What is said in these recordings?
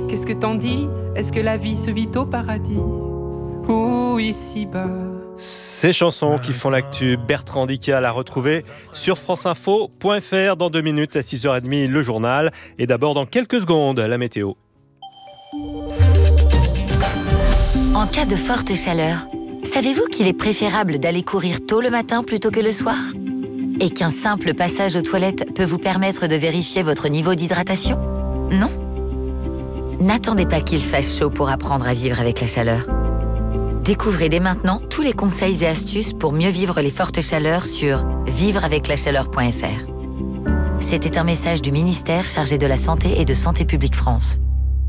qu'est-ce que t'en dis? Est-ce que la vie se vit au paradis ou ici-bas? Ces chansons qui font l'actu, Bertrand Dical à retrouver sur franceinfo.fr dans 2 minutes à 6h30 le journal. Et d'abord dans quelques secondes, la météo. En cas de forte chaleur, savez-vous qu'il est préférable d'aller courir tôt le matin plutôt que le soir? Et qu'un simple passage aux toilettes peut vous permettre de vérifier votre niveau d'hydratation? Non? N'attendez pas qu'il fasse chaud pour apprendre à vivre avec la chaleur. Découvrez dès maintenant tous les conseils et astuces pour mieux vivre les fortes chaleurs sur vivreaveclachaleur.fr. C'était un message du ministère chargé de la Santé et de Santé publique France.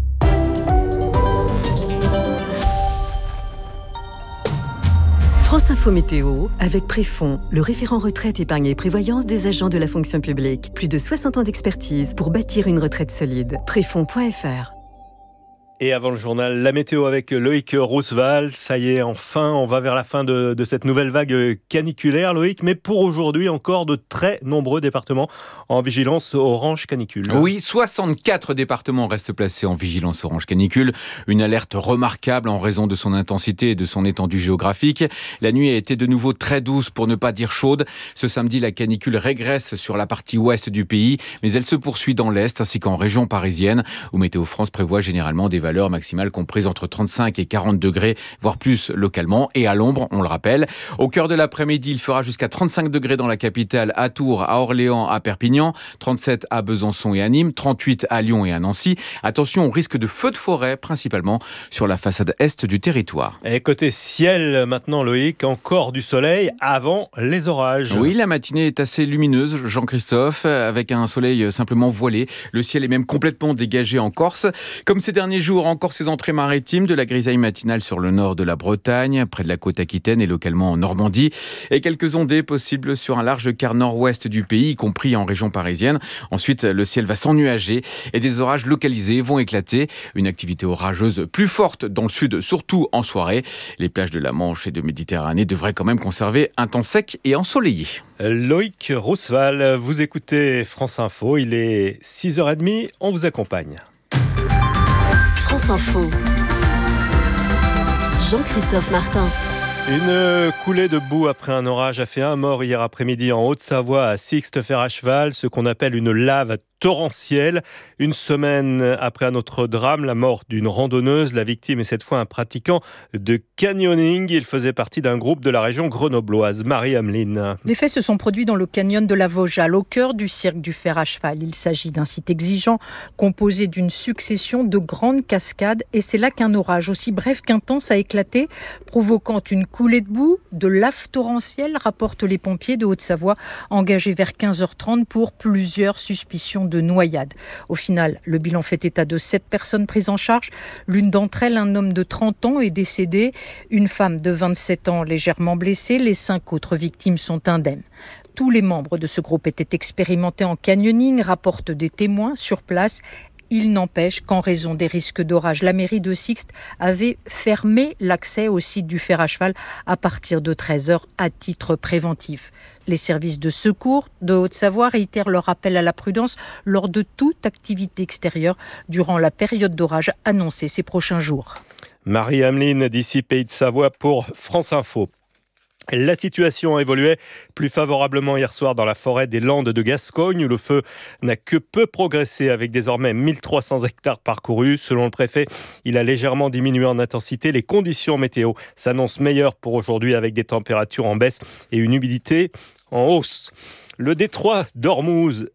France Info Météo, avec Préfond, le référent retraite, épargne et prévoyance des agents de la fonction publique. Plus de 60 ans d'expertise pour bâtir une retraite solide. Préfond.fr. Et avant le journal, la météo avec Loïc Roosevelt. Ça y est, enfin, on va vers la fin de cette nouvelle vague caniculaire, Loïc. Mais pour aujourd'hui, encore de très nombreux départements en vigilance orange canicule. Oui, 64 départements restent placés en vigilance orange canicule. Une alerte remarquable en raison de son intensité et de son étendue géographique. La nuit a été de nouveau très douce, pour ne pas dire chaude. Ce samedi, la canicule régresse sur la partie ouest du pays, mais elle se poursuit dans l'est ainsi qu'en région parisienne, où Météo France prévoit généralement des valeurs maximales comprises entre 35 et 40 degrés, voire plus localement, et à l'ombre, on le rappelle. Au cœur de l'après-midi, il fera jusqu'à 35 degrés dans la capitale, à Tours, à Orléans, à Perpignan, 37 à Besançon et à Nîmes, 38 à Lyon et à Nancy. Attention au risque de feux de forêt, principalement sur la façade est du territoire. Et côté ciel, maintenant, Loïc, encore du soleil avant les orages. Oui, la matinée est assez lumineuse, Jean-Christophe, avec un soleil simplement voilé. Le ciel est même complètement dégagé en Corse. Comme ces derniers jours, encore ces entrées maritimes, de la grisaille matinale sur le nord de la Bretagne, près de la côte aquitaine et localement en Normandie, et quelques ondées possibles sur un large quart nord-ouest du pays, y compris en région parisienne. Ensuite, le ciel va s'ennuager et des orages localisés vont éclater. Une activité orageuse plus forte dans le sud, surtout en soirée. Les plages de la Manche et de Méditerranée devraient quand même conserver un temps sec et ensoleillé. Loïc Roosevelt, vous écoutez France Info, il est 6h30, on vous accompagne. France Info. Jean-Christophe Martin. Une coulée de boue après un orage a fait un mort hier après-midi en Haute-Savoie à Sixte-Fer-à-Cheval, ce qu'on appelle une lave torrentielle. Une semaine après un autre drame, la mort d'une randonneuse. La victime est cette fois un pratiquant de canyoning. Il faisait partie d'un groupe de la région grenobloise. Marie-Ameline. Les faits se sont produits dans le canyon de la Vojale, au cœur du cirque du fer à cheval. Il s'agit d'un site exigeant, composé d'une succession de grandes cascades. Et c'est là qu'un orage aussi bref qu'intense a éclaté, provoquant une coulée de boue, de lave torrentielle, rapportent les pompiers de Haute-Savoie, engagés vers 15h30 pour plusieurs suspicions de noyade. Au final, le bilan fait état de 7 personnes prises en charge. L'une d'entre elles, un homme de 30 ans, est décédé. Une femme de 27 ans légèrement blessée. Les 5 autres victimes sont indemnes. Tous les membres de ce groupe étaient expérimentés en canyoning, rapportent des témoins sur place. Il n'empêche qu'en raison des risques d'orage, la mairie de Sixte avait fermé l'accès au site du fer à cheval à partir de 13h à titre préventif. Les services de secours de Haute-Savoie réitèrent leur appel à la prudence lors de toute activité extérieure durant la période d'orage annoncée ces prochains jours. Marie-Ameline d'ici Pays de Savoie pour France Info. La situation évoluait plus favorablement hier soir dans la forêt des Landes de Gascogne, où le feu n'a que peu progressé avec désormais 1300 hectares parcourus. Selon le préfet, il a légèrement diminué en intensité. Les conditions météo s'annoncent meilleures pour aujourd'hui avec des températures en baisse et une humidité en hausse. Le détroit d'Ormuz